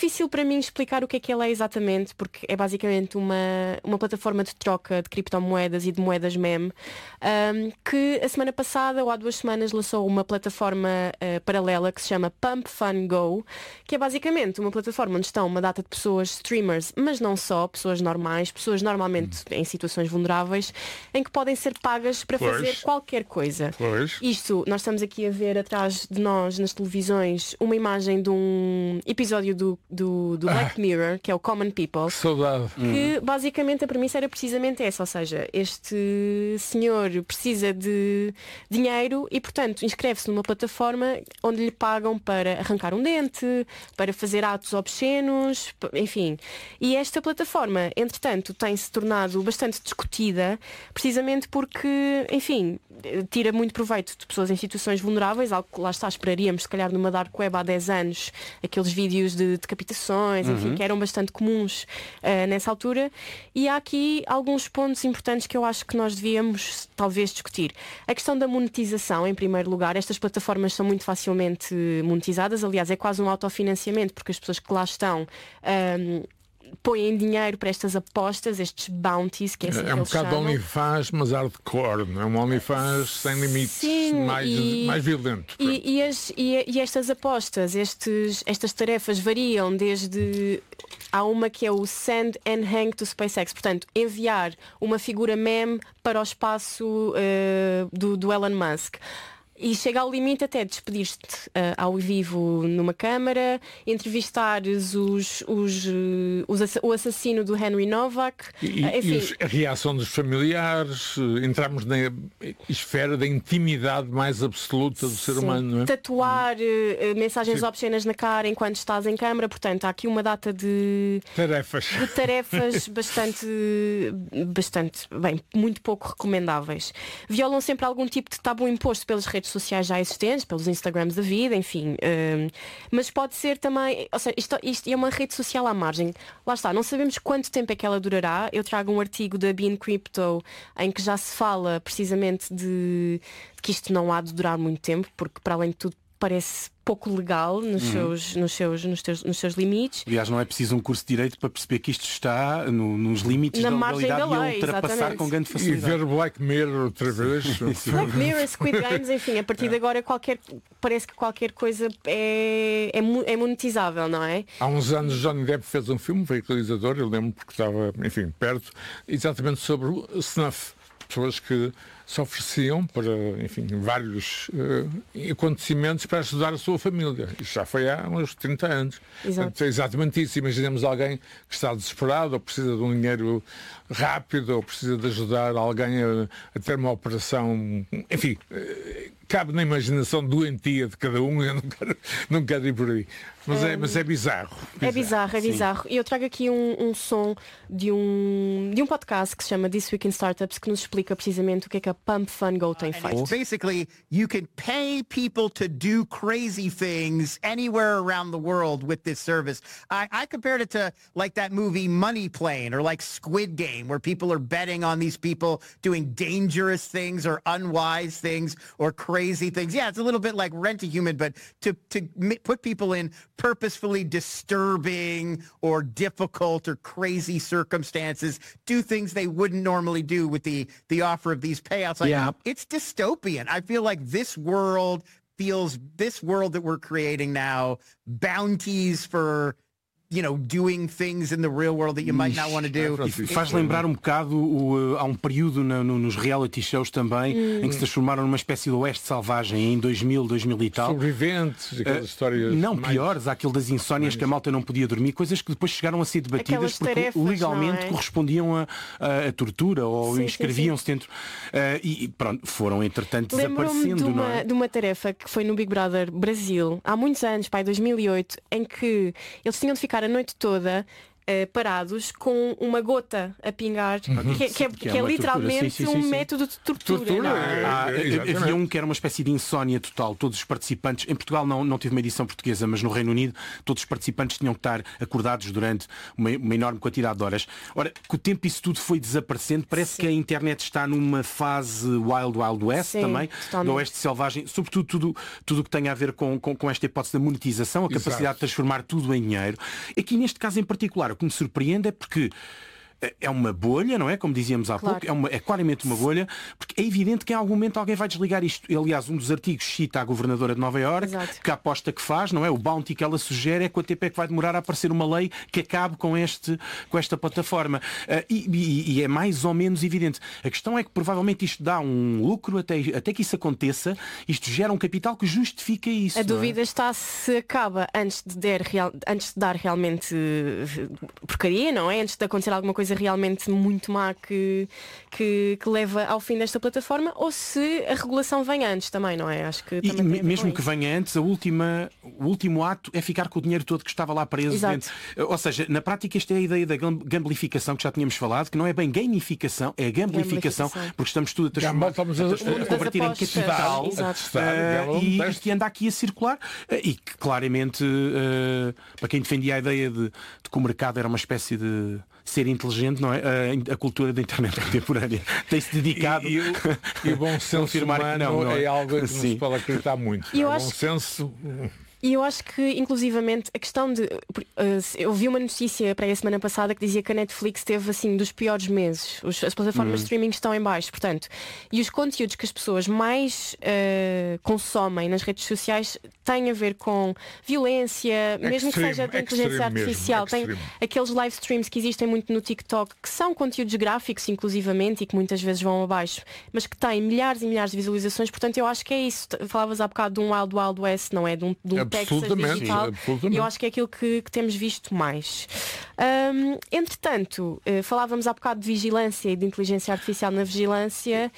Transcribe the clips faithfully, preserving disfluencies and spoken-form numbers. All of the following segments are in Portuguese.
difícil para mim explicar o que é que ela é exatamente, porque é basicamente uma, uma plataforma de troca de criptomoedas e de moedas meme, um, que a semana passada ou há duas semanas lançou uma plataforma uh, paralela que se chama Pump Fun Go, que é basicamente uma plataforma onde estão uma data de pessoas, streamers, mas não só, pessoas normais, pessoas normalmente hum. em situações vulneráveis, em que podem ser pagas para pois. fazer qualquer coisa. Pois. Isto, nós estamos aqui a ver atrás de nós nas televisões uma imagem de um episódio do, do, do Black ah, Mirror, que é o Common People. Saudade. Que basicamente a premissa era precisamente essa, ou seja, este senhor precisa de dinheiro e portanto inscreve-se numa plataforma onde lhe pagam para arrancar um dente, para fazer atos obscenos, enfim. E esta plataforma, entretanto, tem-se tornado bastante discutida, precisamente porque, enfim, tira muito proveito de pessoas em situações vulneráveis, algo que lá está, esperaríamos, se calhar numa dark web há dez anos, aqueles vídeos de decapitações, enfim, uhum. que eram bastante comuns uh, nessa altura. E há aqui alguns pontos importantes que eu acho que nós devíamos talvez discutir. A questão da monetização, em primeiro lugar. Estas plataformas são muito facilmente monetizadas, aliás, é quase um autofinanciamento, porque as pessoas que lá estão um, põem dinheiro para estas apostas, estes bounties, que é assim é que um eles bocado chamam. OnlyFans, mas hardcore, não é? Um OnlyFans sem limites. Sim, mais, e, mais violento. E, e, as, e, e estas apostas, estes, estas tarefas variam desde... Há uma que é o Send and Hang to SpaceX, portanto, enviar uma figura meme para o espaço uh, do, do Elon Musk. E chega ao limite até despedir-te uh, ao vivo numa câmara, entrevistares os, os, uh, os, o assassino do Henry Novak. E, uh, enfim, e os, a reação dos familiares, uh, entramos na esfera da intimidade mais absoluta do sim, ser humano, não é? Tatuar uh, mensagens sim. obscenas na cara enquanto estás em câmara, portanto há aqui uma data de tarefas, de tarefas bastante, bastante, bem, muito pouco recomendáveis. Violam sempre algum tipo de tabu imposto pelas redes sociais já existentes, pelos Instagrams da vida, enfim. Um, mas pode ser também, ou seja, isto, isto é uma rede social à margem. Lá está, não sabemos quanto tempo é que ela durará. Eu trago um artigo da Bean Crypto em que já se fala precisamente de, de que isto não há de durar muito tempo, porque para além de tudo parece pouco legal nos, uhum. seus, nos, seus, nos, teus, nos seus limites. Aliás, não é preciso um curso de Direito para perceber que isto está no, nos limites na da margem legalidade da lei, e a ultrapassar exatamente. com grande facilidade. E ver Black Mirror outra vez. Black Mirror, Squid Games, enfim, a partir de agora qualquer, parece que qualquer coisa é, é, é monetizável, não é? Há uns anos Johnny Depp fez um filme, veio realizador, eu lembro porque estava, enfim, perto, exatamente sobre o snuff. Pessoas que se ofereciam para, enfim, vários uh, acontecimentos para ajudar a sua família. Isto já foi há uns trinta anos. Portanto, é exatamente isso. Imaginemos alguém que está desesperado ou precisa de um dinheiro rápido ou precisa de ajudar alguém a, a ter uma operação. Enfim, uh, cabe na imaginação doentia de cada um. Eu não quero, não quero ir por aí. Mas é, mas é bizarro. bizarro. É bizarro, é Sim. bizarro. E eu trago aqui um, um som de um, de um podcast que se chama This Week in Startups, que nos explica precisamente o que é que a Pump Fun Go tem feito. Basically, you can pay people to do crazy things anywhere around the world with this service. I, I compared it to like that movie Money Plane or like Squid Game, where people are betting on these people doing dangerous things or unwise things or crazy things. Yeah, it's a little bit like Rent a Human, but to, to put people in purposefully disturbing or difficult or crazy circumstances, do things they wouldn't normally do with the, the offer of these payouts. Like, yeah. It's dystopian. I feel like this world feels, this world that we're creating now, bounties for, you know, doing things in the real world that you might not want to do. E faz lembrar um bocado o, uh, há um período na, no, nos reality shows também hum. em que se transformaram numa espécie de oeste selvagem em dois mil, dois mil e tal. Sobreviventes, aquelas uh, histórias. Não, mais... piores, aquilo das insónias mais... que a malta não podia dormir, coisas que depois chegaram a ser debatidas aquelas porque tarefas, legalmente é? correspondiam a, a, a tortura ou sim, inscreviam-se sim, sim. dentro. Uh, e, e pronto, foram entretanto desaparecendo. De uma, não é? de uma tarefa que foi no Big Brother Brasil há muitos anos, pai, dois mil e oito, em que eles tinham de ficar a noite toda uh, parados com uma gota a pingar, uhum. que, que é, que é, que é literalmente sim, sim, sim, um sim. método de tortura. tortura ah, ah, havia um que era uma espécie de insónia total. Todos os participantes, em Portugal não, não tive uma edição portuguesa, mas no Reino Unido todos os participantes tinham que estar acordados durante uma, uma enorme quantidade de horas. Ora, com o tempo isso tudo foi desaparecendo. Parece sim. que a internet está numa fase Wild Wild West sim, também, totalmente. Do Oeste Selvagem, sobretudo tudo tudo que tem a ver com, com, com esta hipótese da monetização, a capacidade Exato. De transformar tudo em dinheiro. Aqui neste caso em particular, o que me surpreende é porque é uma bolha, não é? Como dizíamos há claro. pouco, é, uma, é claramente uma bolha, porque é evidente que em algum momento alguém vai desligar isto. Aliás, um dos artigos cita a governadora de Nova Iorque, que a aposta que faz, não é? O bounty que ela sugere é quanto tempo é que vai demorar a aparecer uma lei que acabe com, este, com esta plataforma. Uh, e, e, e é mais ou menos evidente. A questão é que provavelmente isto dá um lucro até, até que isso aconteça, isto gera um capital que justifica isso. A dúvida é? está se acaba antes de, der real, antes de dar realmente porcaria, não é? Antes de acontecer alguma coisa realmente muito má que, que, que leva ao fim desta plataforma, ou se a regulação vem antes também, não é? Acho que e, mesmo que venha antes, a última, o último ato é ficar com o dinheiro todo que estava lá preso dentro. Ou seja, na prática isto é a ideia da gamblificação que já tínhamos falado, que não é bem gamificação, é a gamblificação, porque estamos tudo a transformar, a, a, a converter em capital uh, e, e que anda aqui a circular uh, e que claramente uh, para quem defendia a ideia de, de que o mercado era uma espécie de ser inteligente, não é? A, a cultura da internet contemporânea tem-se dedicado e, e, e o bom senso humano não, não é? é algo que não se pode acreditar muito. E eu é? acho... bom senso... E eu acho que, inclusivamente, a questão de... Uh, eu vi uma notícia para a semana passada que dizia que a Netflix teve, assim, dos piores meses. Os, as plataformas hum. de streaming estão em baixo, portanto. E os conteúdos que as pessoas mais uh, consomem nas redes sociais têm a ver com violência, extreme, mesmo que seja de inteligência artificial. Mesmo, tem aqueles live streams que existem muito no TikTok, que são conteúdos gráficos, inclusivamente, e que muitas vezes vão abaixo, mas que têm milhares e milhares de visualizações. Portanto, eu acho que é isso. Falavas há bocado de um Wild Wild West, não é? De um, de um absolutamente, digital. absolutamente. Eu acho que é aquilo que, que temos visto mais. Um, entretanto, uh, falávamos há bocado de vigilância e de inteligência artificial na vigilância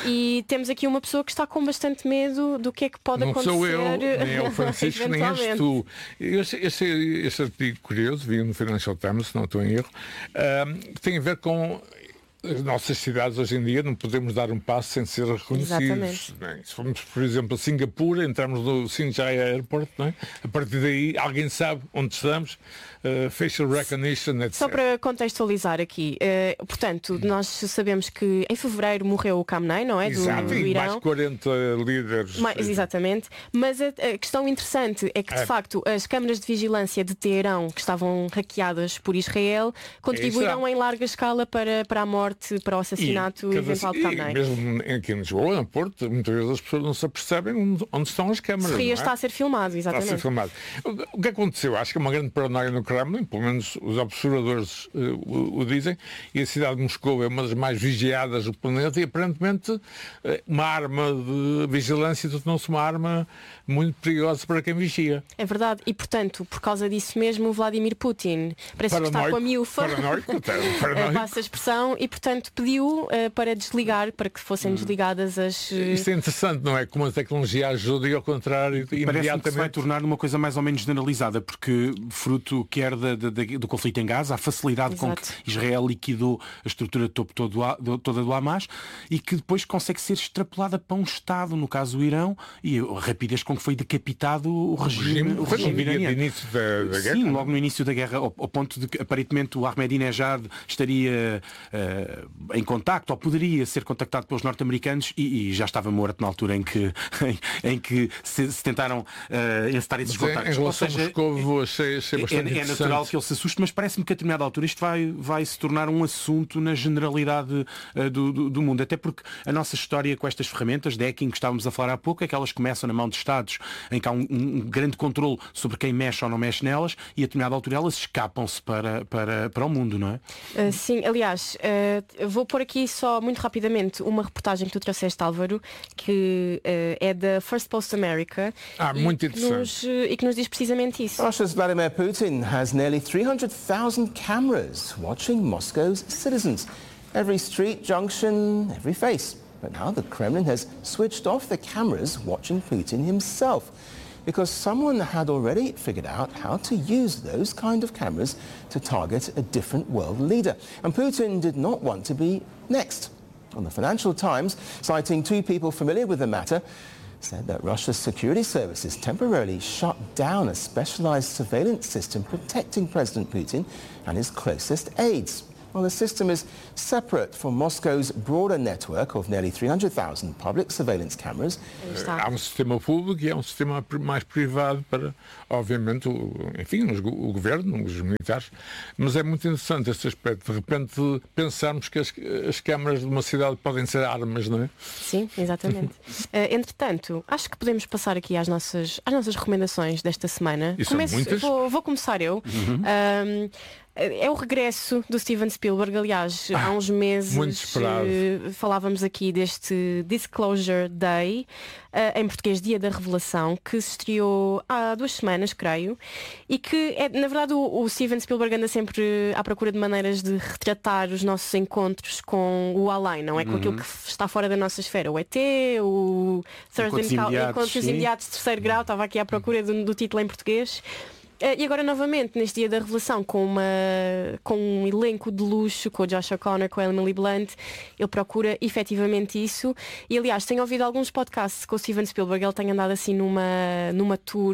e temos aqui uma pessoa que está com bastante medo do que é que pode não acontecer. Não sou eu, nem é o Francisco, nem és tu. Este, este, este artigo curioso, vi no Financial Times, se não estou em erro, um, que tem a ver com as nossas cidades hoje em dia. Não podemos dar um passo sem ser reconhecidos. Bem, se formos, por exemplo, a Singapura, entramos no Singapore Airport, não é? A partir daí alguém sabe onde estamos, uh, facial recognition, etcétera. Só para contextualizar aqui, uh, portanto, nós sabemos que em fevereiro morreu o Khamenei, não é? Do, Exato, do Irão. Mais quarenta líderes. Mais, exatamente. Mas a, a questão interessante é que, de é. facto, as câmaras de vigilância de Teherão, que estavam hackeadas por Israel, contribuíram é em larga escala para, para a morte, para o assassinato e, eventual de Khamenei. Mesmo aqui em Lisboa, no Porto, muitas vezes as pessoas não se apercebem onde estão as câmaras. Seria, é? está a ser filmado, exatamente. Está a ser filmado. O que aconteceu? Acho que é uma grande paranoia no Kremlin, pelo menos os observadores uh, o, o dizem, e a cidade de Moscou é uma das mais vigiadas do planeta e aparentemente uh, uma arma de vigilância tornou-se uma arma muito perigosa para quem vigia. É verdade, e portanto, por causa disso mesmo, o Vladimir Putin parece paranoico, que está com a miúfa, paranoico, paranoico. passa a expressão, e portanto pediu uh, para desligar, para que fossem desligadas as... Uh... Isso é interessante, não é? Como a tecnologia ajuda e ao contrário, imediatamente... Que se vai tornar numa coisa mais ou menos generalizada, porque fruto quer da, da, do conflito em Gaza, a facilidade Exato. com que Israel liquidou a estrutura de topo todo, toda do Hamas e que depois consegue ser extrapolada para um Estado, no caso o Irão, e a rapidez com que foi decapitado o regime, o foi regime no dia de início da, da guerra. Sim, logo no início da guerra, ao, ao ponto de que aparentemente o Ahmadinejad estaria uh, em contacto, ou poderia ser contactado pelos norte-americanos e, e já estava morto na altura em que, em, em que se, se tentaram uh, encetar esses mas contactos. Em relação a Moscou, achei, achei bastante é, é natural que ele se assuste, mas parece-me que a determinada altura isto vai, vai se tornar um assunto na generalidade uh, do, do, do mundo, até porque a nossa história com estas ferramentas de hacking que estávamos a falar há pouco é que elas começam na mão de Estados em que há um, um grande controle sobre quem mexe ou não mexe nelas e a determinada altura elas escapam-se para, para, para o mundo, não é? Uh, sim, aliás, uh, vou pôr aqui só muito rapidamente uma reportagem que tu trouxeste, Álvaro, que uh, é da First Post America. Ah, muito e interessante. Que nos, e que nos diz precisamente isso. Russia's Vladimir Putin has nearly three hundred thousand cameras watching Moscow's citizens. Every street, junction, every face. But now the Kremlin has switched off the cameras watching Putin himself. because someone had already figured out how to use those kind of cameras to target a different world leader. And Putin did not want to be next. On the Financial Times, citing two people familiar with the matter, said that Russia's security services temporarily shut down a specialized surveillance system protecting President Putin and his closest aides. Well, the system is separate from Moscow's broader network of nearly three hundred thousand public surveillance cameras. Há um sistema público e há um sistema mais privado para, obviamente, o, enfim, os, o governo, os militares. Mas é muito interessante este aspecto. De repente, pensarmos que as, as câmaras de uma cidade podem ser armas, não é? Sim, exatamente. uh, entretanto, acho que podemos passar aqui às nossas, às nossas recomendações desta semana. E são muitas? Vou, vou começar eu. Uhum. Um, É o regresso do Steven Spielberg. Aliás, ah, há uns meses uh, falávamos aqui deste Disclosure Day, uh, em português Dia da Revelação, que se estreou há duas semanas, creio, e que, é, na verdade, o, o Steven Spielberg anda sempre à procura de maneiras de retratar os nossos encontros com o além, não é? Com uhum. aquilo que está fora da nossa esfera. O E T, o Thursday Encontros Imediatos de Terceiro Grau, estava aqui à procura do, do título em português. Uh, e agora novamente neste Dia da Revelação com, uma, com um elenco de luxo, com o Josh O'Connor, com a Emily Blunt. Ele procura efetivamente isso. E aliás, tenho ouvido alguns podcasts com o Steven Spielberg. Ele tem andado assim numa, numa tour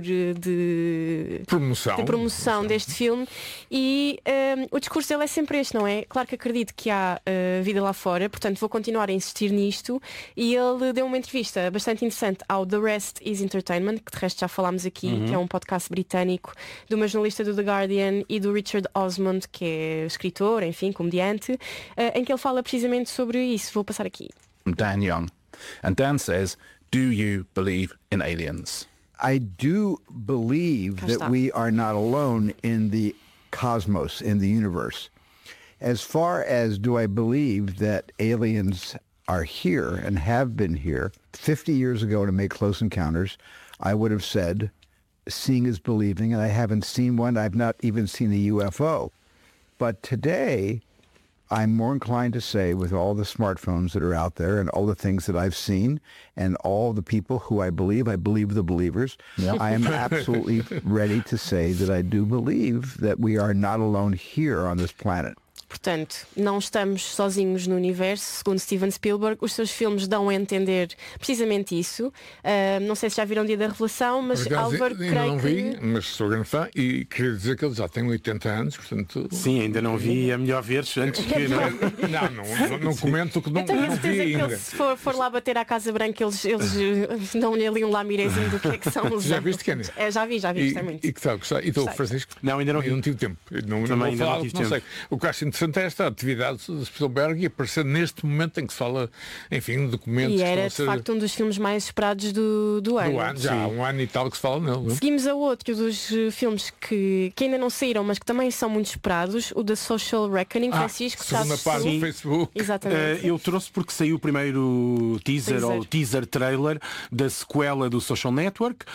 de promoção, de promoção deste filme. E um, o discurso dele é sempre este, não é? Claro que acredito que há uh, vida lá fora, portanto vou continuar a insistir nisto. E ele deu uma entrevista bastante interessante ao The Rest is Entertainment, que de resto já falámos aqui, uhum. que é um podcast britânico de uma jornalista do The Guardian e do Richard Osmond, que é escritor, enfim, comediante, uh, em que ele fala precisamente sobre isso. Vou passar aqui. Dan Young. And Dan says, do you believe in aliens? I do believe that we are not alone in the cosmos, in the universe. As far as do I believe that aliens are here and have been here, fifty years ago to make Close Encounters, I would have said seeing is believing, and I haven't seen one. I've not even seen a U F O. But today, I'm more inclined to say, with all the smartphones that are out there and all the things that I've seen and all the people who I believe, I believe the believers, yeah. I am absolutely ready to say that I do believe that we are not alone here on this planet. Portanto, não estamos sozinhos no universo, segundo Steven Spielberg. Os seus filmes dão a entender precisamente isso. Uh, não sei se já viram Dia da Revelação, mas Álvaro, creio não que... vi, mas sou grande fã e queria dizer que ele já tem oitenta anos, portanto... Sim, ainda não vi, é melhor veres antes que... Não, não, não, não, não comento que não, eu tenho não certeza vi que ainda. ele, se for, for lá bater à Casa Branca, eles, eles dão-lhe ali um lamirezinho do que é que são os... Já viste, Kenny? É, já vi, já vi, gostei muito. E que tal, gostei? E tu, Francisco? Não, ainda não vi. Eu não tive tempo. Não, Também não ainda falar, não tive não tempo. sei. O que acho interessante é esta atividade de Spielberg e aparecer neste momento em que se fala, enfim, documentos. E era que de ser... facto um dos filmes mais esperados do, do ano. Do ano, já há um ano e tal que se fala nele. Seguimos a outro dos uh, filmes que, que ainda não saíram, mas que também são muito esperados, o The Social Reckoning, ah, Francisco. Segunda parte do Facebook. Exatamente. Uh, eu trouxe porque saiu o primeiro teaser, teaser. ou teaser trailer da sequela do Social Network.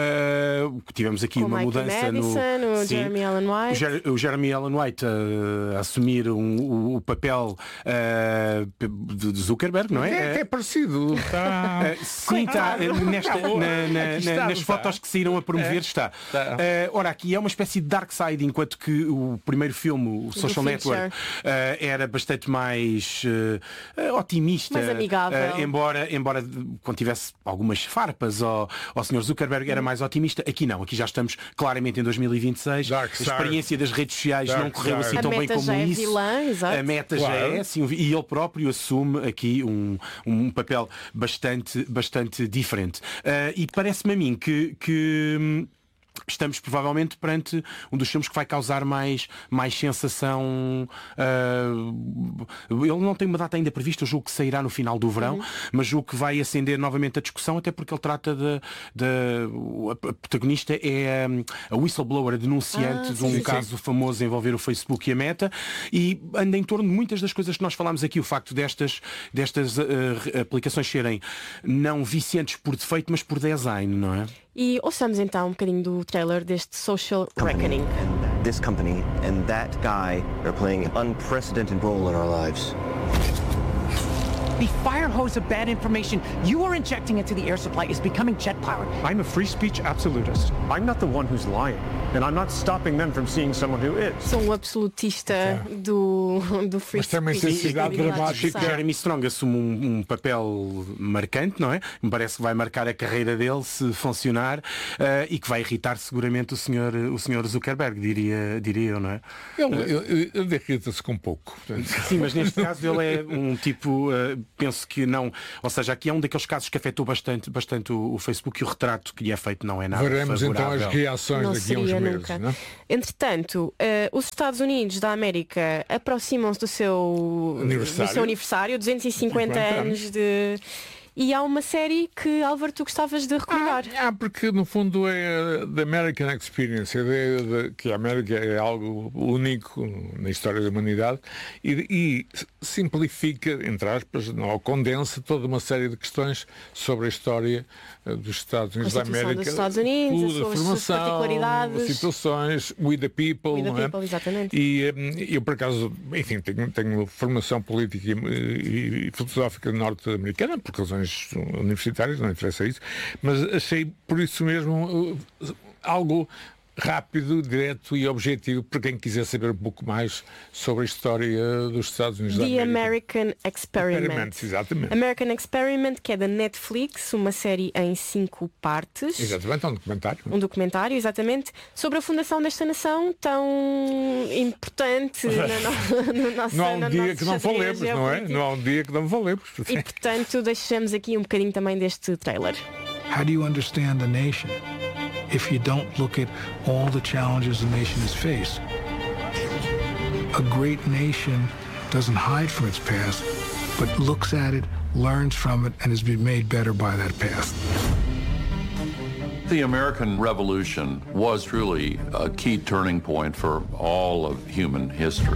Uh, tivemos aqui com uma Mike mudança Madison, no o Jeremy Allen White. O, Jer o Jeremy Allen White uh, a assumir um, o, o papel uh, de Zuckerberg, não é? É, é parecido. Tá... Uh, sim, está nesta, na, na, está, nas está. fotos que saíram a promover, é. está. está. Uh, ora, aqui é uma espécie de Dark Side, enquanto que o primeiro filme, o Social Network, uh, era bastante mais uh, otimista. Mais amigável. Uh, embora, embora contivesse algumas farpas ao, ao senhor Zuckerberg, era mais otimista. Aqui não, aqui já estamos claramente em dois mil e vinte e seis. Dark a experiência das redes sociais Dark não correu assim a tão bem como é isso. Vilã, exato. A meta claro. já é, assim, e ele próprio assume aqui um, um papel bastante, bastante diferente. Uh, e parece-me a mim que, que estamos provavelmente perante um dos filmes que vai causar mais, mais sensação. Uh, ele não tem uma data ainda prevista, eu julgo que sairá no final do verão, uhum. mas julgo que vai acender novamente a discussão, até porque ele trata de, de a protagonista é a whistleblower, a denunciante ah, de um sim, caso sim. famoso a envolver o Facebook e a Meta, e anda em torno de muitas das coisas que nós falámos aqui, o facto destas, destas uh, aplicações serem não viciantes por defeito, mas por design, não é? E ouçamos então um bocadinho do trailer deste Social Reckoning. This company and that guy are playing an unprecedented role in our lives. The fire hose of bad information you are injecting into the air supply is becoming jet-powered. I'm a free speech absolutist. I'm not the one who's lying. And I'm not stopping them from seeing someone who is. Sou um absolutista é. do, do free Mas tem uma speech. intensidade dramática. Jeremy Strong assume um, um papel marcante, não é? Me parece que vai marcar a carreira dele se funcionar uh, e que vai irritar seguramente o senhor, o senhor Zuckerberg, diria, diria eu, não é? Ele, ele, ele irrita-se com pouco. Sim, mas neste caso ele é um tipo, uh, penso que não, ou seja, aqui é um daqueles casos que afetou bastante, bastante o, o Facebook e o retrato que lhe é feito não é nada Veremos favorável. Então as reações não daqui a uns meses. Nunca. Não? Entretanto, uh, os Estados Unidos da América aproximam-se do seu aniversário, do seu aniversário duzentos e cinquenta anos de... E há uma série que, Álvaro, tu gostavas de recomendar. Ah, ah, porque no fundo é The American Experience, a ideia de que a América é algo único na história da humanidade e, e simplifica, entre aspas, ou condensa toda uma série de questões sobre a história dos Estados Unidos da América, dos Estados Unidos, tudo, as suas formação, particularidades, situações, with the people, with the não people é? Exatamente. E eu por acaso, enfim, tenho, tenho formação política e, e, e filosófica norte-americana, por razões universitárias, não interessa isso, mas achei por isso mesmo uh, algo rápido, direto e objetivo para quem quiser saber um pouco mais sobre a história dos Estados Unidos da The América. American Experiment. Experiment, exatamente. American Experiment, que é da Netflix, uma série em cinco partes. Exatamente, é um documentário. Um documentário, exatamente, sobre a fundação desta nação tão importante na, no, no nosso, não há um na dia nossa que não falemos, não é? Não há um dia que não falemos. E portanto deixamos aqui um bocadinho também deste trailer. How do you understand the nation if you don't look at all the challenges the nation has faced? A great nation doesn't hide from its past, but looks at it, learns from it, and has been made better by that past. The American Revolution was truly a key turning point for all of human history.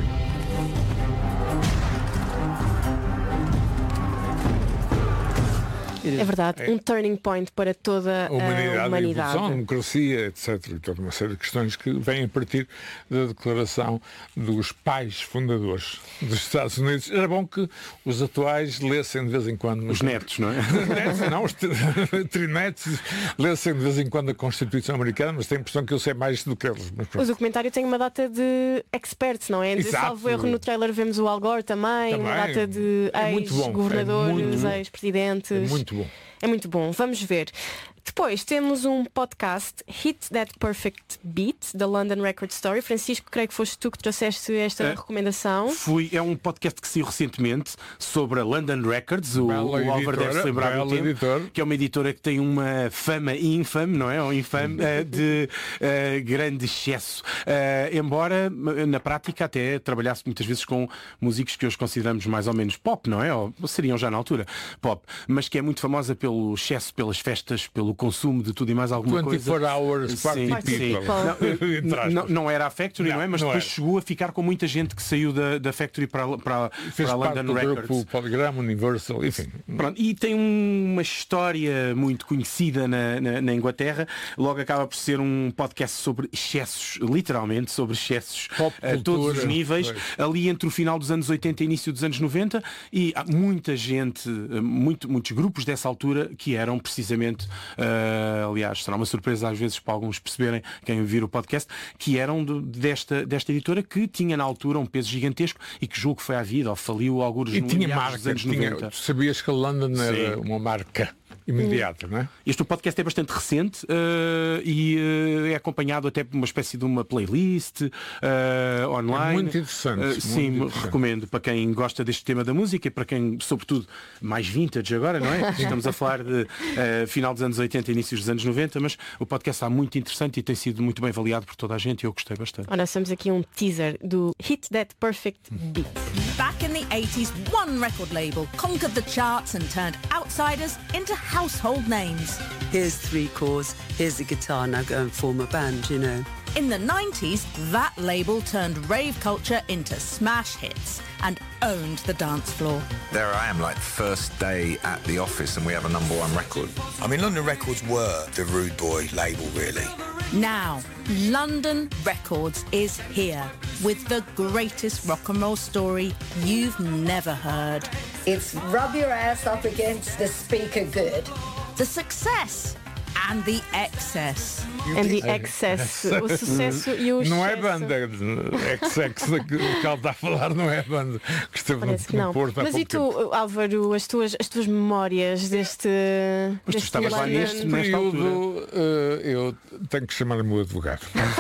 É verdade, é. um turning point para toda a humanidade, a, humanidade. A democracia, etcétera. E toda uma série de questões que vêm a partir da declaração dos pais fundadores dos Estados Unidos. Era bom que os atuais lessem de vez em quando... Os netos, não é? Netos, não, os trinetos lessem de vez em quando a Constituição Americana, mas tenho a impressão que eu sei mais do que eles. O documentário tem uma data de experts, não é? De Exato. Salvo erro, no trailer vemos o Al Gore também, também. uma data de é ex-governadores, é ex-presidentes. É muito bom. É muito bom, vamos ver. Depois temos um podcast, Hit That Perfect Beat, da London Record Story. Francisco, creio que foste tu que trouxeste esta uh, recomendação. Fui, é um podcast que saiu recentemente sobre a London Records, o, o Álvaro deve se lembrar do tempo, editor. que é uma editora que tem uma fama infame, não é? Ou infame, uh, de uh, grande excesso. Uh, embora, na prática, até trabalhasse muitas vezes com músicos que hoje consideramos mais ou menos pop, não é? Ou seriam já na altura pop, mas que é muito famosa pelo excesso, pelas festas, pelo consumo de tudo e mais alguma vinte e quatro coisa. Hours, sim, sim. Não, não, não era a Factory, não, não é? Mas depois era. Chegou a ficar com muita gente que saiu da, da Factory para, para, Fez para a parte London do Records. Grupo Polygram, Universal, enfim. Pronto, e tem uma história muito conhecida na, na, na Inglaterra. Logo acaba por ser um podcast sobre excessos, literalmente, sobre excessos Pop a todos os níveis. Pois. Ali entre o final dos anos oitenta e início dos anos noventa. E há muita gente, muito, muitos grupos dessa altura que eram precisamente, uh, aliás, será uma surpresa às vezes para alguns perceberem, quem ouvir o podcast, que eram de, desta, desta editora que tinha na altura um peso gigantesco e que julgo que foi à vida ou faliu alguns e no tinha marca, dos anos tinha, noventa. Tu sabias que a London era uma marca imediata, não é? Este podcast é bastante recente uh, e uh, é acompanhado até por uma espécie de uma playlist uh, online. É muito interessante. Uh, muito sim, interessante. Recomendo para quem gosta deste tema da música e para quem, sobretudo, mais vintage agora, não é? Estamos a falar de uh, final dos anos oitenta e inícios dos anos noventa, mas o podcast está muito interessante e tem sido muito bem avaliado por toda a gente e eu gostei bastante. Ora, temos aqui um teaser do Hit That Perfect Beat. Back in the eighties, one record label conquered the charts and turned outsiders into household names. Here's three chords, here's the guitar, now go and form a band, you know. In the nineties, that label turned rave culture into smash hits and owned the dance floor. There I am, like first day at the office and we have a number one record. I mean, London Records were the rude boy label, really. Now, London Records is here with the greatest rock and roll story you've never heard. It's rub your ass up against the speaker good. The success and the excess. And the excess. O sucesso e o Não excesso. é banda. X-X que ela está a falar não é banda. Que esteve Parece que no não. Porto há Mas e pouco tempo. tu, Álvaro, as tuas, as tuas memórias deste. Mas tu deste estavas lá London- neste- Neste nesta altura. período, eh, eu tenho que chamar o meu advogado.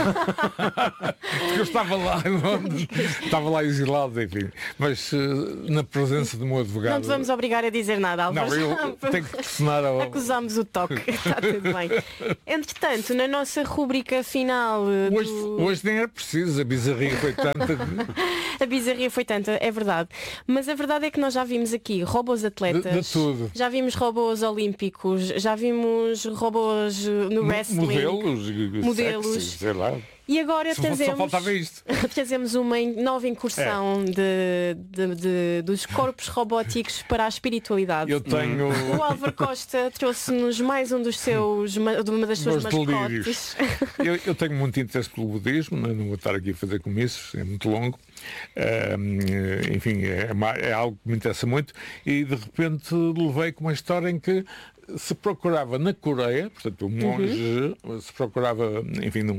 Porque eu estava lá em Londres, estava lá exilado, enfim. Mas eh, na presença do meu advogado. Não te vamos obrigar a dizer nada, Álvaro. Não, eu tenho que telefonar ao. Acusamos o toque. Está tudo bem. Entretanto, na nossa rúbrica final. eh, Hoje, do- hoje nem era preciso, a bizarria foi tanta. A bizarria foi tanta, é verdade. Mas a verdade é que nós já vimos aqui robôs atletas. De- de tudo. Já vimos robôs olímpicos, já vimos robôs eh, no Mo- wrestling. Modelos, Modelos. sexy, sei lá. E agora Se fosse- só trazemos, faltava isto. trazemos uma in- nova incursão de, de- de- dos corpos robóticos para a espiritualidade. Eu tenho. O Álvaro Costa trouxe-nos mais um dos seus, uma, de uma das suas Meus delírios. mascotes. Eu, eu tenho muito interesse pelo budismo, não não vou estar aqui a fazer comícios, é muito longo. Ahm, enfim, é, ma- é algo que me interessa muito. E de repente levei com uma história em que se procurava na Coreia, portanto, o monge se procurava, enfim, num,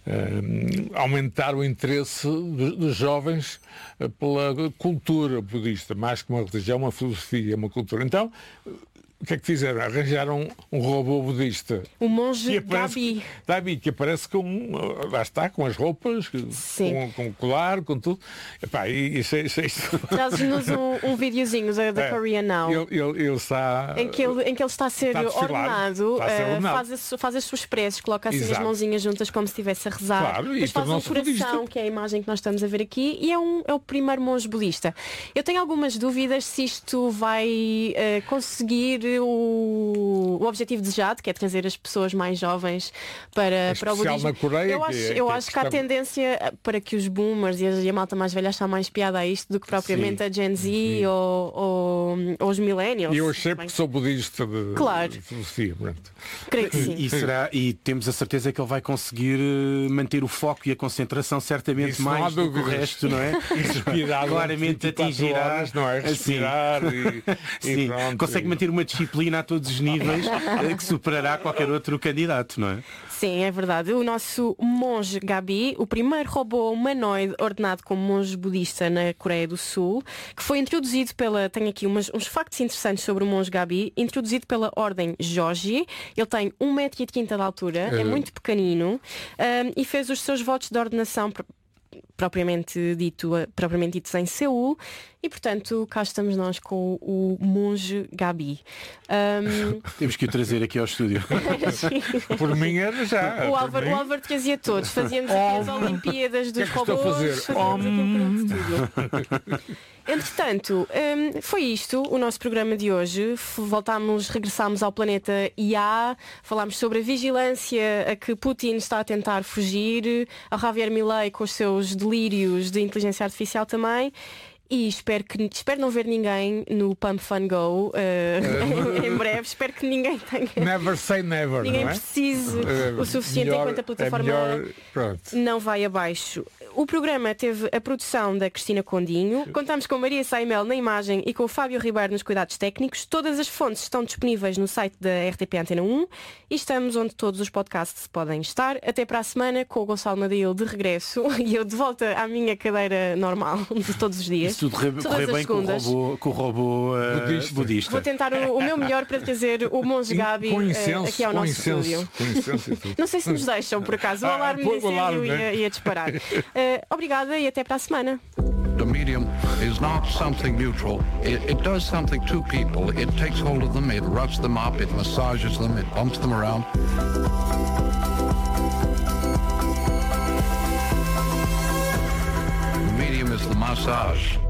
ahm, aumentar o interesse dos, dos jovens eh, pela cultura budista, mais que uma religião, uma filosofia, uma cultura. Então, o que é que fizeram? Arranjaram um, um robô budista. O monge Que aparece- Gabi. Gabi, que aparece com, lá está, com as roupas, com, com o colar, com tudo. Epá, e isso é isto. Trazes-nos um, um videozinho da, da É, Korea Now. Ele, ele, ele está. Em que, ele, em que ele está a ser Está a desfilar. ordenado, Está a ser eh, ordenado. faz, as, faz as suas preces, coloca assim as Exato. mãozinhas juntas como se estivesse a rezar. Claro, e Depois faz um tornou-se coração, budista. que é a imagem que nós estamos a ver aqui, e é, um, é o primeiro monge budista. Eu tenho algumas dúvidas se isto vai eh, conseguir o, o objetivo desejado, que é trazer as pessoas mais jovens para, para o especial budismo. na Coreia, eu que acho, é- eu que é acho que há questão- tendência para que os boomers e a, e a malta mais velha acham mais piada a isto do que propriamente Sim. a Gen Z ou, ou, ou os millennials. E eu achei Bem, porque sou budista de, Claro. de filosofia. Pronto. creio que sim. E, será, e temos a certeza que ele vai conseguir eh, manter o foco e a concentração certamente Isso não há mais do que o dúvidas. resto, não é? Respirar Claramente vinte e quatro atingirá. horas, não é? Respirar e- e Sim, pronto. consegue manter uma disciplina a todos os níveis eh, que superará qualquer outro candidato, não é? Sim, é verdade. O nosso monge Gabi, o primeiro robô humanoide ordenado como monge budista na Coreia do Sul, que foi introduzido pela, tenho aqui umas, uns factos interessantes sobre o monge Gabi, introduzido pela ordem Joji. Ele tem um metro e trinta de altura, é Eh. muito pequenino, ahm, e fez os seus votos de ordenação pro- propriamente dito, propriamente ditos em Seul, e portanto cá estamos nós com o monge Gabi. Ahm, Temos que o trazer aqui ao estúdio. Por mim era já. O por Álvaro, mim. o Álvaro trazia todos, fazíamos aqui as Olimpíadas dos que é que estou a robôs. fazer? fazíamos aqui um tudo. Entretanto, hum, foi isto o nosso programa de hoje. F- Voltámos, regressámos ao planeta I A, falámos sobre a vigilância a que Putin está a tentar fugir, ao Javier Milei com os seus delírios de inteligência artificial também. E espero, que, espero não ver ninguém no Pump Fun Go eh, em breve. Espero que ninguém tenha. Never say never, Ninguém não é? precise Eh, o suficiente melhor- enquanto a plataforma é melhor, pronto. não vai abaixo. O programa teve a produção da Cristina Condinho. Contamos com Maria Saimel na imagem e com o Fábio Ribeiro nos cuidados técnicos. Todas as fontes estão disponíveis no site da R T P Antena um e estamos onde todos os podcasts podem estar. Até para a semana com o Gonçalo Madail de regresso e eu de volta à minha cadeira normal de todos os dias. Se tudo correr, Todas correr as bem com o segundas. robô, com o robô eh, Budista. budista. Vou tentar o, o meu melhor para trazer o Monge Gabi Com eh, incenso, aqui ao com nosso incenso, estúdio. com incenso e tudo. Não sei se nos deixam, por acaso. O Ah, alarme põe de o incêndio alarme, ia, né? ia disparar. Eh, obrigada e até para a semana. The medium is not something neutral. It, it does something to people. It takes hold of them, it roughs them up, it massages them, it bumps them around. The medium is the massage.